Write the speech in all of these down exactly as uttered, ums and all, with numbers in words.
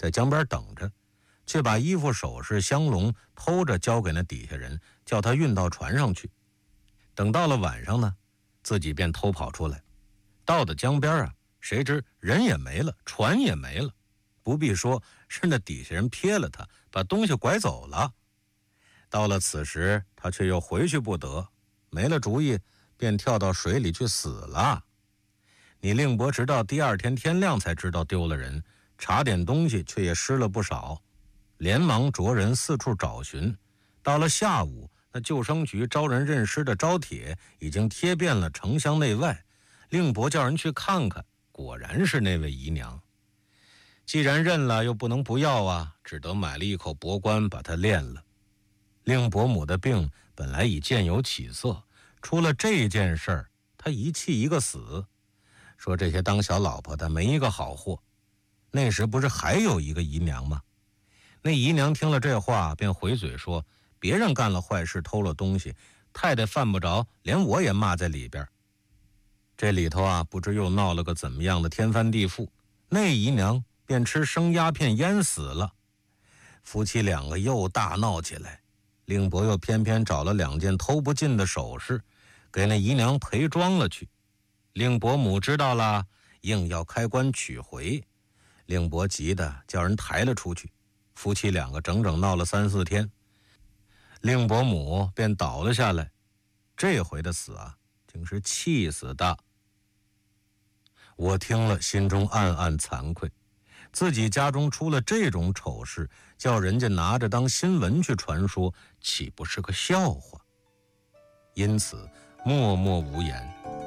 在江边等着，却把衣服首饰香笼偷着交给那底下人，叫他运到船上去。等到了晚上呢，自己便偷跑出来，到了江边啊，谁知人也没了，船也没了，不必说，是那底下人瞥了他，把东西拐走了。到了此时，他却又回去不得，没了主意，便跳到水里去死了。你令伯直到第二天天亮才知道丢了人，查点东西却也失了不少，连忙着人四处找寻。到了下午，那救生局招人认尸的招帖已经贴遍了城乡内外，令伯叫人去看看，果然是那位姨娘。既然认了，又不能不要啊，只得买了一口帛棺把她殓了。令伯母的病本来已渐有起色，出了这件事儿，他一气一个死，说这些当小老婆的没一个好货。那时不是还有一个姨娘吗？那姨娘听了这话，便回嘴说，别人干了坏事偷了东西，太太犯不着，连我也骂在里边。这里头啊，不知又闹了个怎么样的天翻地覆，那姨娘便吃生鸦片淹死了。夫妻两个又大闹起来，令伯又偏偏找了两件偷不尽的首饰，给那姨娘陪装了去。令伯母知道了，硬要开棺取回。令伯急得叫人抬了出去，夫妻两个整整闹了三四天。令伯母便倒了下来，这回的死啊，竟是气死的。我听了心中暗暗惭愧，自己家中出了这种丑事，叫人家拿着当新闻去传说，岂不是个笑话？因此默默无言。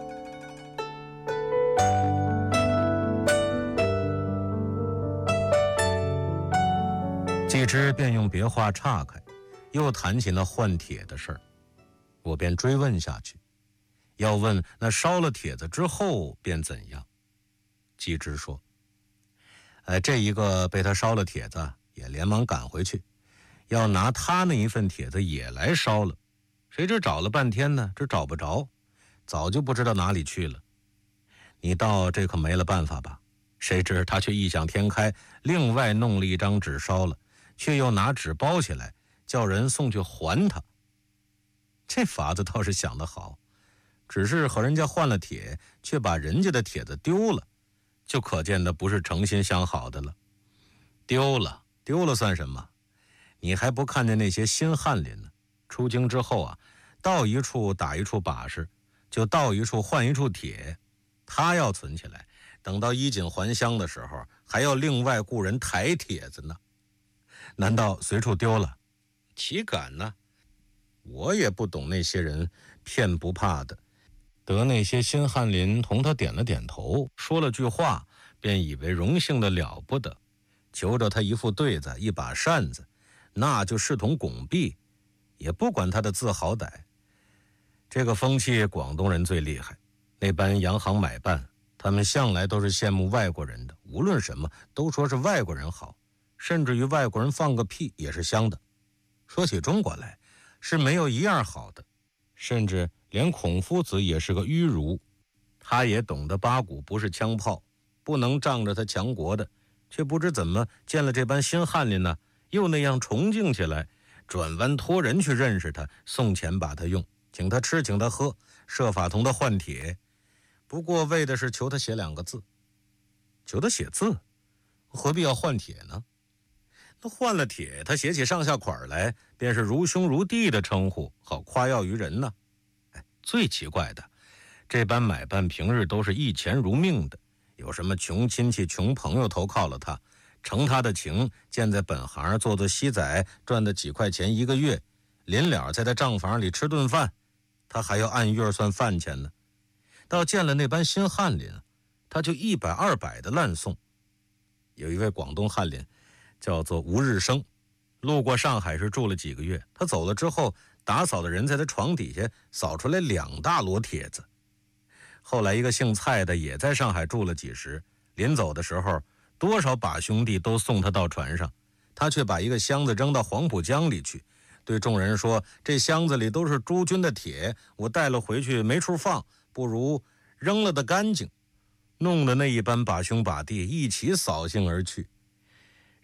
季之便用别话岔开，又谈起那换帖的事儿，我便追问下去，要问那烧了帖子之后便怎样。季之说，呃，这一个被他烧了帖子，也连忙赶回去，要拿他那一份帖子也来烧了。谁知找了半天呢，这找不着，早就不知道哪里去了。你道这可没了办法吧？谁知他却异想天开，另外弄了一张纸烧了，却又拿纸包起来，叫人送去还他。这法子倒是想得好，只是和人家换了帖，却把人家的帖子丢了，就可见的不是诚心相好的了。丢了丢了算什么？你还不看见那些新翰林呢？出京之后啊，到一处打一处把式，就到一处换一处帖，他要存起来，等到衣锦还乡的时候，还要另外雇人抬帖子呢。难道随处丢了？岂敢呢？我也不懂那些人骗不怕的，得那些新翰林同他点了点头，说了句话，便以为荣幸的了不得，求着他一副对子，一把扇子，那就视同拱璧，也不管他的字好歹。这个风气广东人最厉害，那班洋行买办，他们向来都是羡慕外国人的，无论什么都说是外国人好，甚至于外国人放个屁也是香的。说起中国来，是没有一样好的，甚至连孔夫子也是个迂儒，他也懂得八股不是枪炮，不能仗着他强国的，却不知怎么见了这班新翰林呢，又那样崇敬起来，转弯托人去认识他，送钱把他用，请他吃请他喝，设法同他换帖，不过为的是求他写两个字。求他写字，何必要换帖呢？那换了帖，他写起上下款来，便是如兄如弟的称呼，好夸耀于人呢。哎，最奇怪的，这班买办平日都是一钱如命的，有什么穷亲戚穷朋友投靠了他，承他的情，见在本行做做西仔，赚的几块钱一个月，临了在他账房里吃顿饭，他还要按月算饭钱呢。到见了那班新翰林，他就一百二百的烂送。有一位广东翰林叫做吴日升，路过上海市住了几个月，他走了之后，打扫的人在他床底下扫出来两大摞帖子。后来一个姓蔡的也在上海住了几时，临走的时候，多少把兄弟都送他到船上，他却把一个箱子扔到黄浦江里去，对众人说，这箱子里都是诸君的帖，我带了回去没处放，不如扔了的干净，弄得那一班把兄把弟一起扫兴而去。